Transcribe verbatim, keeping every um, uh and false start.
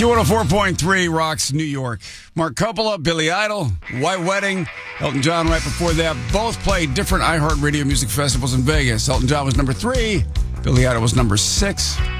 Q one oh four point three rocks New York. Mark Coppola, Billy Idol, White Wedding, Elton John right before that. Both played different iHeartRadio music festivals in Vegas. Elton John was number three. Billy Idol was number six.